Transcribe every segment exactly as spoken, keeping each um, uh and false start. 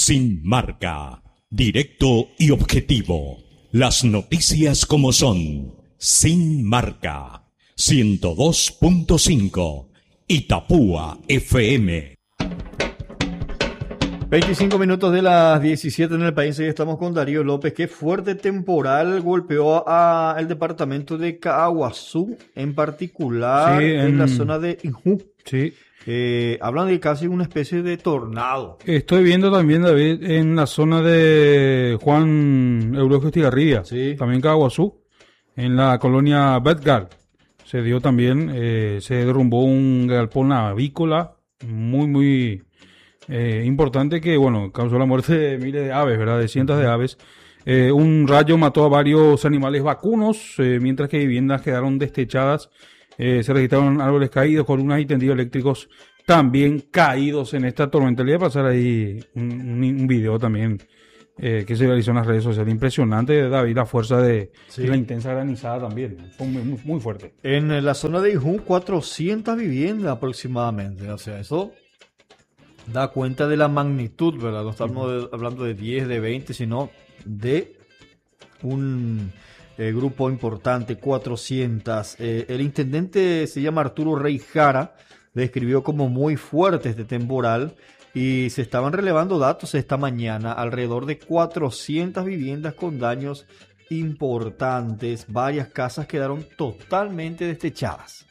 Sin marca, directo y objetivo. Las noticias como son. Sin marca. ciento dos punto cinco. Itapúa F M. veinticinco minutos de las diecisiete en el país y estamos con Darío López. Qué fuerte temporal golpeó a el departamento de Caaguazú, en particular sí, en, en la zona de Injú. Sí. Eh, hablan de casi una especie de tornado. Estoy viendo también, David, en la zona de Juan Eulogio Estigarribia, sí. También Caaguazú, en la colonia Betgar. Se dio también, eh, se derrumbó un galpón avícola muy, muy eh, importante que, bueno, causó la muerte de miles de aves, ¿verdad? De cientos de aves. Eh, un rayo mató a varios animales vacunos, eh, mientras que viviendas quedaron destechadas. Eh, se registraron árboles caídos, columnas y tendidos eléctricos también caídos en esta tormenta. Le voy a pasar ahí un, un, un video también eh, que se realizó en las redes sociales. Impresionante, David, la fuerza de sí. y la intensa granizada también. Fue muy, muy, muy fuerte. En la zona de Injú, cuatrocientas viviendas aproximadamente. O sea, eso da cuenta de la magnitud, ¿verdad? No estamos uh-huh. hablando de diez, de veinte, sino de un... Eh, grupo importante, cuatrocientas. Eh, el intendente se llama Arturo Rey Jara, describió como muy fuerte este temporal y se estaban relevando datos esta mañana, alrededor de cuatrocientas viviendas con daños importantes, varias casas quedaron totalmente destechadas.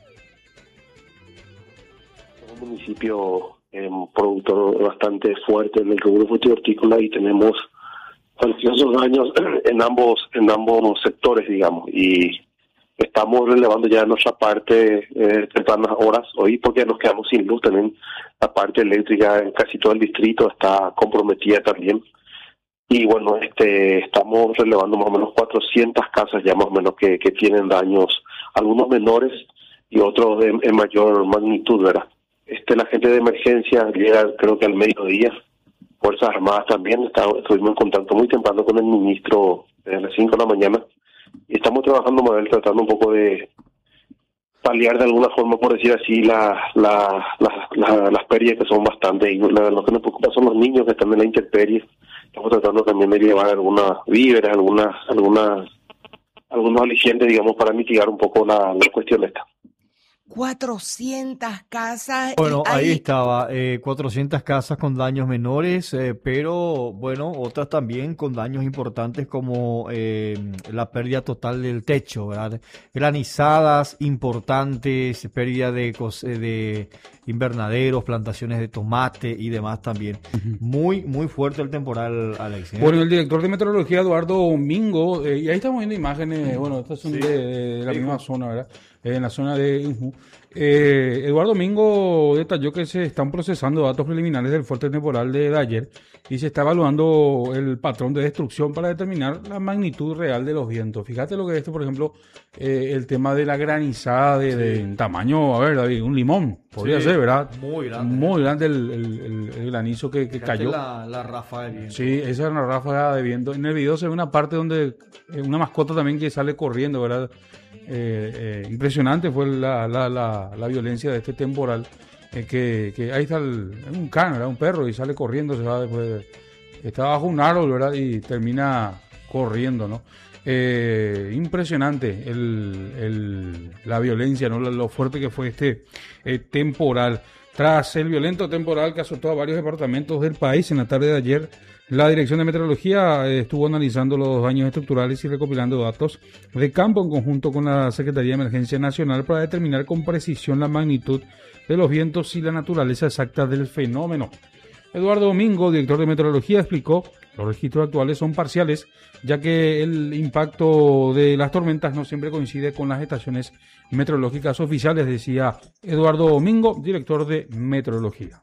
Es un municipio eh, productor bastante fuerte en el rubro frutícola y tenemos cuantiosos daños en ambos en ambos sectores, digamos, y estamos relevando ya nuestra parte eh, tempranas horas hoy porque nos quedamos sin luz. También la parte eléctrica en casi todo el distrito está comprometida también, y bueno, este estamos relevando más o menos cuatrocientas casas ya más o menos que, que tienen daños, algunos menores y otros en, en mayor magnitud, ¿verdad? Este la gente de emergencia llega creo que al mediodía. Fuerzas Armadas también, está, estuvimos en contacto muy temprano con el ministro desde las cinco de la mañana y estamos trabajando, Manuel, tratando un poco de paliar de alguna forma, por decir así, la, la, la, la, las pérdidas que son bastante, y la, lo que nos preocupa son los niños que están en la intemperie. Estamos tratando también de llevar algunas víveres, algunas, algunas, algunos alicientes, digamos, para mitigar un poco la, la cuestión esta. cuatrocientas casas. Bueno, ahí hay... estaba, eh, cuatrocientas casas con daños menores, eh, pero bueno, otras también con daños importantes como eh, la pérdida total del techo, ¿verdad? Granizadas importantes, pérdida de, de invernaderos, plantaciones de tomate y demás también. Uh-huh. Muy, muy fuerte el temporal, Alex, ¿eh? Bueno, el director de meteorología, Eduardo Domingo, eh, y ahí estamos viendo imágenes, bueno, estas son sí. de, de la sí. misma zona, ¿verdad? En la zona de Injú. Eh, Eduardo Domingo detalló que se están procesando datos preliminares del fuerte temporal de, de ayer y se está evaluando el patrón de destrucción para determinar la magnitud real de los vientos. Fíjate lo que es esto, por ejemplo, eh, el tema de la granizada de, sí. de tamaño, a ver, David, un limón, podría sí, ser, ¿verdad? Muy grande. Muy grande el, el, el, el granizo que, que cayó. La, la ráfaga de viento. Sí, esa es una ráfaga de viento. En el video se ve una parte donde eh, una mascota también que sale corriendo, ¿verdad? Eh, eh, impresionante fue la, la, la, la violencia de este temporal, eh, que, que ahí está el, un can, ¿verdad? Un perro, y sale corriendo, se va después de, está bajo un árbol, ¿verdad? Y termina corriendo, ¿no? Eh, impresionante el, el, la violencia, ¿no? Lo, lo fuerte que fue este eh, temporal. Tras el violento temporal que azotó a varios departamentos del país en la tarde de ayer, la Dirección de Meteorología eh, estuvo analizando los daños estructurales y recopilando datos de campo en conjunto con la Secretaría de Emergencia Nacional para determinar con precisión la magnitud de los vientos y la naturaleza exacta del fenómeno. Eduardo Domingo, director de Meteorología, explicó que los registros actuales son parciales, ya que el impacto de las tormentas no siempre coincide con las estaciones meteorológicas oficiales, decía Eduardo Domingo, director de Meteorología.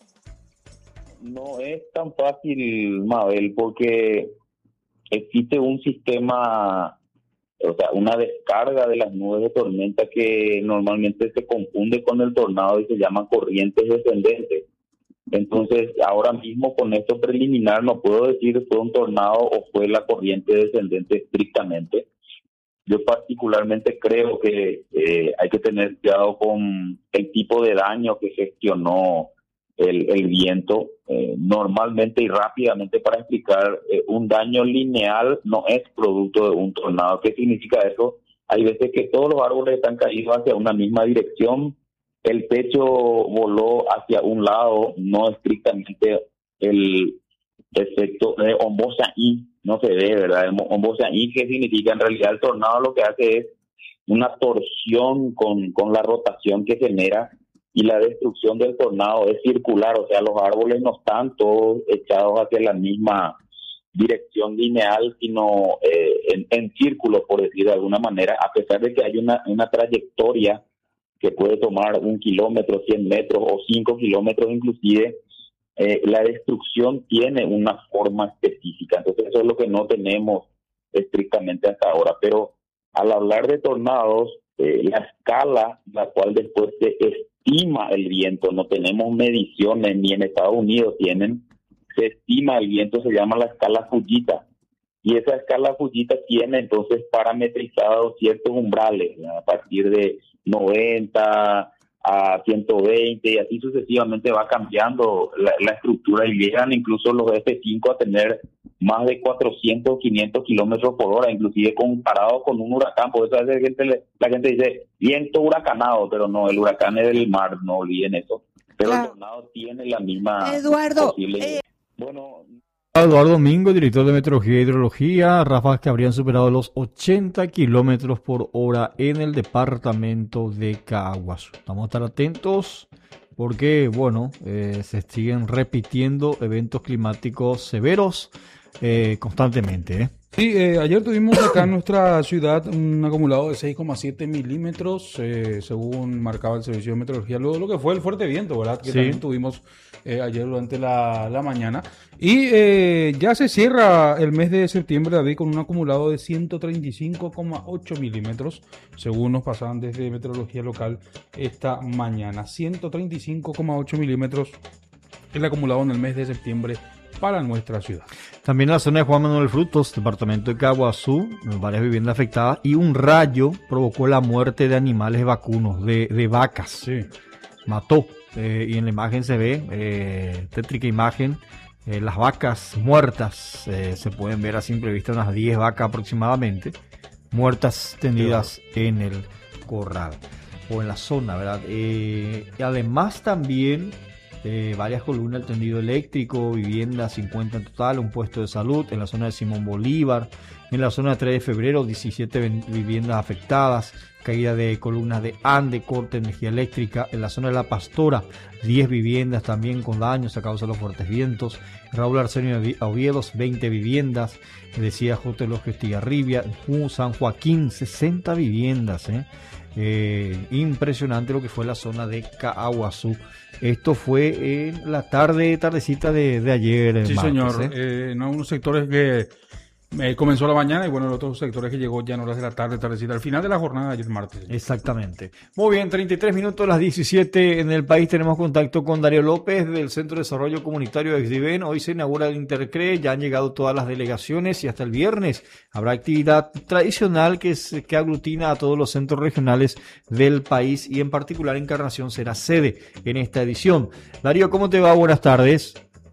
No es tan fácil, Mabel, porque existe un sistema, o sea, una descarga de las nubes de tormenta que normalmente se confunde con el tornado y se llaman corrientes descendentes. Entonces, ahora mismo con esto preliminar no puedo decir si fue un tornado o fue la corriente descendente estrictamente. Yo particularmente creo que eh, hay que tener cuidado con el tipo de daño que gestionó el, el viento. Eh, normalmente y rápidamente para explicar, eh, un daño lineal no es producto de un tornado. ¿Qué significa eso? Hay veces que todos los árboles están caídos hacia una misma dirección, el techo voló hacia un lado, no estrictamente el efecto de Ombosaí, no se ve, ¿verdad? El Ombosaí, ¿qué significa? En realidad el tornado lo que hace es una torsión con, con la rotación que genera, y la destrucción del tornado es circular, o sea, los árboles no están todos echados hacia la misma dirección lineal, sino eh, en, en círculo, por decir de alguna manera, a pesar de que hay una, una trayectoria que puede tomar un kilómetro, cien metros o cinco kilómetros inclusive, eh, la destrucción tiene una forma específica. Entonces eso es lo que no tenemos estrictamente hasta ahora. Pero al hablar de tornados, eh, la escala, la cual después se estima el viento, no tenemos mediciones, ni en Estados Unidos tienen, se estima el viento, se llama la escala Fujita. Y esa escala Fujita tiene entonces parametrizados ciertos umbrales, ¿no? A partir de noventa a ciento veinte, y así sucesivamente va cambiando la, la estructura, y llegan incluso los F cinco a tener más de cuatrocientos, quinientos kilómetros por hora, inclusive comparado con un huracán. Por eso a veces la gente, la gente dice viento huracanado, pero no, el huracán es del mar, no olviden eso. Pero claro, el tornado tiene la misma Eduardo, posible... eh... Bueno... Eduardo Domingo, director de Meteorología e Hidrología, ráfagas que habrían superado los ochenta kilómetros por hora en el departamento de Caaguazú. Vamos a estar atentos porque, bueno, eh, se siguen repitiendo eventos climáticos severos eh, constantemente, ¿eh? Sí, eh, ayer tuvimos acá en nuestra ciudad un acumulado de seis coma siete milímetros, eh, según marcaba el Servicio de Meteorología, luego lo que fue el fuerte viento, ¿verdad? Que sí, también tuvimos eh, ayer durante la, la mañana. Y eh, ya se cierra el mes de septiembre, David, con un acumulado de ciento treinta y cinco coma ocho milímetros, según nos pasaban desde Meteorología Local esta mañana. ciento treinta y cinco coma ocho milímetros el acumulado en el mes de septiembre para nuestra ciudad. También en la zona de Juan Manuel Frutos, departamento de Caaguazú, varias viviendas afectadas, y un rayo provocó la muerte de animales vacunos, de, de vacas. Sí. Mató. Eh, y en la imagen se ve, eh, tétrica imagen, eh, las vacas muertas. Eh, se pueden ver a simple vista unas diez vacas aproximadamente, muertas tendidas en el corral o en la zona, ¿verdad? Eh, y además también... Eh, varias columnas, el tendido eléctrico, viviendas cincuenta en total, un puesto de salud en la zona de Simón Bolívar, en la zona de tres de febrero, diecisiete viviendas afectadas, caída de columnas de Ande, corte de energía eléctrica, en la zona de La Pastora, diez viviendas también con daños a causa de los fuertes vientos, Raúl Arsenio Oviedo, veinte viviendas, decía J. Elogio Estigarribia, San Joaquín, sesenta viviendas, eh. Eh, impresionante lo que fue la zona de Caaguazú. Esto fue en la tarde, tardecita de, de ayer. Sí, martes, señor. ¿eh? Eh, en algunos sectores que eh, comenzó la mañana, y bueno, en otros sectores que llegó ya en horas de la tarde, tardecita, al final de la jornada de ayer martes. Exactamente. Muy bien, treinta y tres minutos, las diecisiete en el país. Tenemos contacto con Darío López del Centro de Desarrollo Comunitario de Exdiven. Hoy se inaugura el Intercre, ya han llegado todas las delegaciones y hasta el viernes habrá actividad tradicional que, es, que aglutina a todos los centros regionales del país, y en particular Encarnación será sede en esta edición. Darío, ¿cómo te va? Buenas tardes.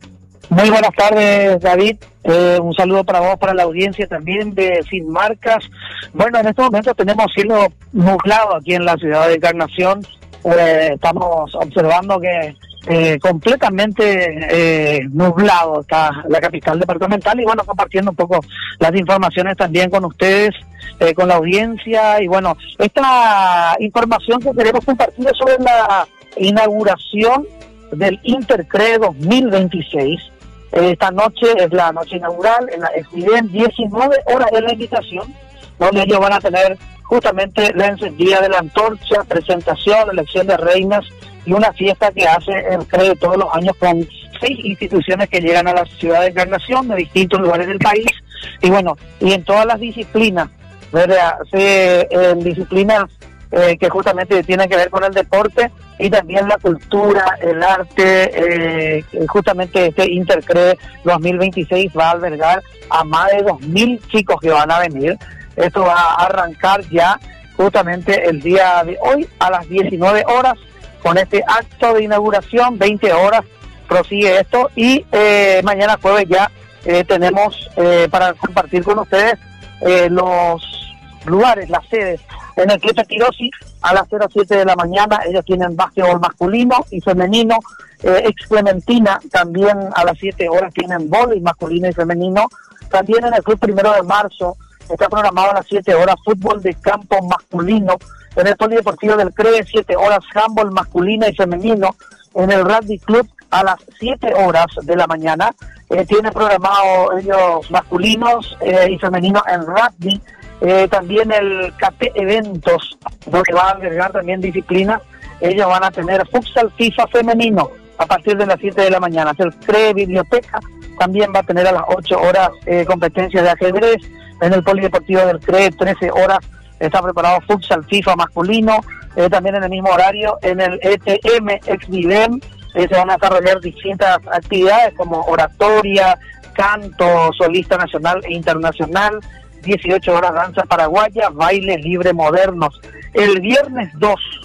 Muy buenas tardes, David. Eh, un saludo para vos, para la audiencia también de Sin Marcas. Bueno, en este momento tenemos cielo nublado aquí en la ciudad de Encarnación. Eh, estamos observando que eh, completamente eh, nublado está la capital departamental, y bueno, compartiendo un poco las informaciones también con ustedes, eh, con la audiencia. Y bueno, esta información que queremos compartir es sobre la inauguración del Intercre dos mil veintiséis. Esta noche es la noche inaugural en la Exdiven, diecinueve horas de la invitación, donde ellos van a tener justamente la encendida de la antorcha, presentación, elección de reinas y una fiesta que hace el C R E todos los años con seis instituciones que llegan a la ciudad de Encarnación de distintos lugares del país. Y bueno, y en todas las disciplinas, ¿verdad? Se, en disciplinas eh, que justamente tienen que ver con el deporte, y también la cultura, el arte. Eh, justamente este Intercre dos mil veintiséis va a albergar a más de dos mil chicos que van a venir. Esto va a arrancar ya justamente el día de hoy a las diecinueve horas con este acto de inauguración, veinte horas prosigue esto y eh, mañana jueves ya eh, tenemos eh, para compartir con ustedes eh, los lugares, las sedes. En el Club Tirosi a las cero siete de la mañana ellos tienen básquetbol masculino y femenino. eh, Ex Clementina también a las siete horas tienen vóley masculino y femenino. También en el Club Primero de Marzo está programado a las siete horas fútbol de campo masculino. En el Polideportivo del CRE, siete horas handball masculino y femenino. En el Rugby Club a las siete horas de la mañana eh, tiene programado ellos masculinos eh, y femeninos en rugby. Eh, también el K T Eventos, donde va a albergar también disciplinas. Ellos van a tener futsal FIFA femenino a partir de las siete de la mañana. El CRE Biblioteca también va a tener a las ocho horas eh, competencias de ajedrez. En el Polideportivo del CRE, trece horas, está preparado futsal FIFA masculino. Eh, también en el mismo horario, en el E T M Exvidem, eh, se van a desarrollar distintas actividades como oratoria, canto, solista nacional e internacional, dieciocho horas danza paraguaya, baile libre modernos. El viernes dos